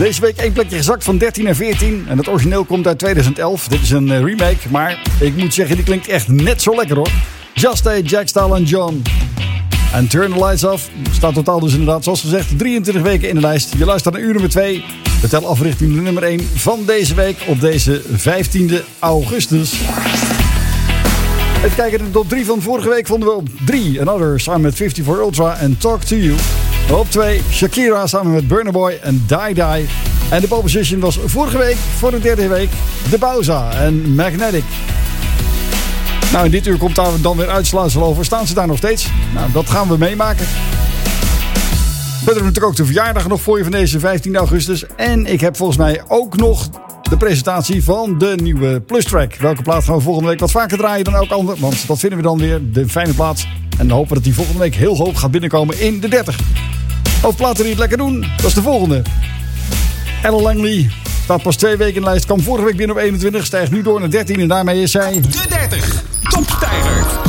Deze week 1 plekje gezakt van 13 naar 14. En het origineel komt uit 2011. Dit is een remake, maar ik moet zeggen, die klinkt echt net zo lekker hoor. Just A, Jack Stahl en John. En Turn the Lights Off staat totaal dus inderdaad, zoals gezegd, 23 weken in de lijst. Je luistert naar uur nummer 2. De telaf richting de nummer 1 van deze week op deze 15e augustus. Even kijken, de top 3 van vorige week vonden we op 3 Another samen met 54 Ultra en Talk To You. Op 2 Shakira samen met Burna Boy en Die Die. En de pole position was vorige week, voor de derde week, De Bauza en Magnetic. Nou, in dit uur komt daar dan weer uitsluitsel over. Staan ze daar nog steeds? Nou, dat gaan we meemaken. Verder natuurlijk ook de verjaardag nog voor je van deze 15 augustus. En ik heb volgens mij ook nog de presentatie van de nieuwe Plus Track. Welke plaat gaan we volgende week wat vaker draaien dan elk ander? Want dat vinden we dan weer de fijne plaats. En dan hopen we dat die volgende week heel hoog gaat binnenkomen in de 30. Over platen die het lekker doen, dat is de volgende. Ella Langley staat pas 2 weken in de lijst. Kwam vorige week binnen op 21, stijgt nu door naar 13 en daarmee is zij... De 30 topstijgers.